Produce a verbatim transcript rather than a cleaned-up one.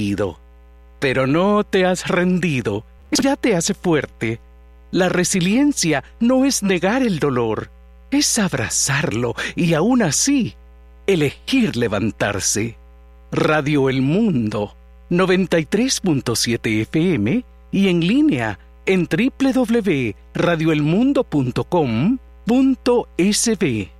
Pero no te has rendido, eso ya te hace fuerte. La resiliencia no es negar el dolor, es abrazarlo y aún así elegir levantarse. Radio El Mundo, noventa y tres punto siete F M y en línea en doble u doble u doble u punto radio el mundo punto com punto es be.